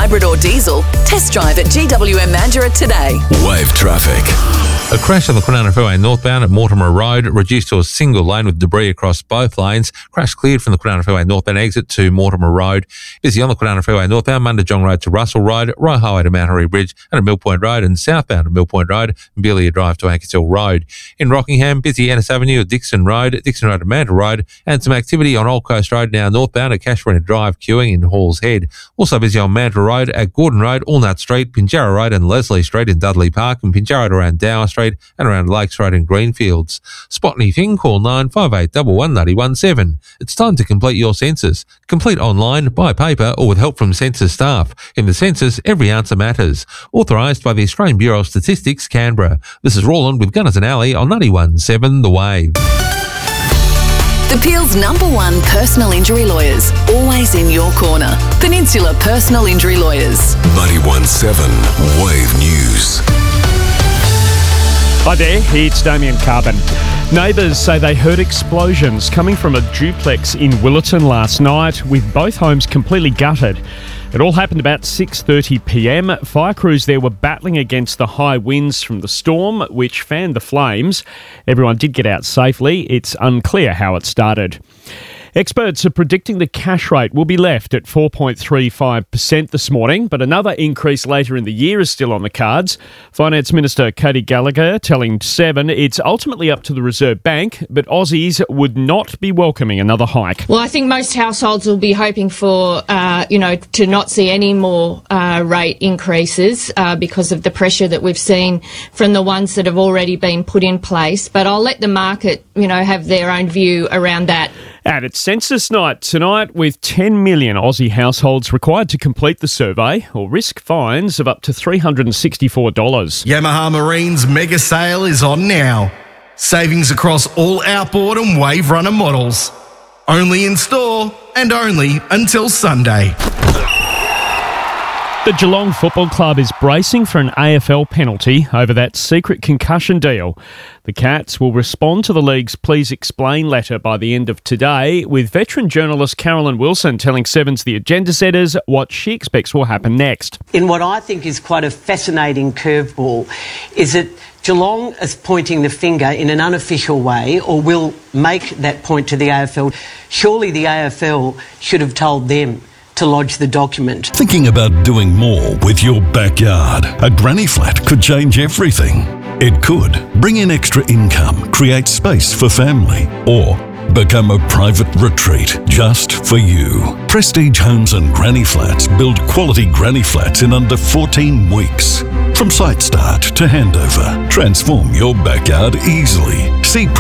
Labrador diesel. Test drive at GWM Mandurah today. Wave traffic. A crash on the Kwinana Freeway northbound at Mortimer Road, reduced to a single lane with debris across both lanes. Crash cleared from the Kwinana Freeway northbound exit to Mortimer Road. Busy on the Kwinana Freeway northbound, Mundajong Road to Russell Road, Roy Highway to Mount Harry Bridge and at Mill Point Road, and southbound at Mill Point Road and Belia Drive to Anchors Hill Road. In Rockingham, busy Ennis Avenue at Dixon Road to Mantle Road, and some activity on Old Coast Road now northbound at Cashburn Drive, queuing in Halls Head. Also busy on Mantle Road at Gordon Road, Allnut Street, Pinjarra Road and Leslie Street in Dudley Park, and Pinjarra around Dower Street and around Lakes Road in Greenfields. Spot anything, call 95811917. It's time to complete your census. Complete online, by paper or with help from census staff. In the census, every answer matters. Authorised by the Australian Bureau of Statistics, Canberra. This is Roland with Gunners and Alley on 91.7 The Wave. The Peel's #1 personal injury lawyers, always in your corner. Peninsula Personal Injury Lawyers. 91.7 Wave News. Hi there, it's Damien Carbon. Neighbours say they heard explosions coming from a duplex in Willetton last night, with both homes completely gutted. It all happened about 6:30pm. Fire crews there were battling against the high winds from the storm, which fanned the flames. Everyone did get out safely. It's unclear how it started. Experts are predicting the cash rate will be left at 4.35% this morning, but another increase later in the year is still on the cards. Finance Minister Katie Gallagher telling Seven it's ultimately up to the Reserve Bank, but Aussies would not be welcoming another hike. Well, I think most households will be hoping for, to not see any more rate increases because of the pressure that we've seen from the ones that have already been put in place. But I'll let the market, have their own view around that. And it's census night tonight, with 10 million Aussie households required to complete the survey or risk fines of up to $364. Yamaha Marine's mega sale is on now. Savings across all outboard and wave runner models. Only in store and only until Sunday. The Geelong Football Club is bracing for an AFL penalty over that secret concussion deal. The Cats will respond to the league's Please Explain letter by the end of today, with veteran journalist Carolyn Wilson telling Sevens The Agenda Setters what she expects will happen next. In what I think is quite a fascinating curveball is that Geelong is pointing the finger in an unofficial way, or will make that point to the AFL. Surely the AFL should have told them to lodge the document. Thinking about doing more with your backyard? A granny flat could change everything. It could bring in extra income, create space for family, or become a private retreat just for you. Prestige Homes and Granny Flats build quality granny flats in under 14 weeks. From site start to handover, transform your backyard easily. See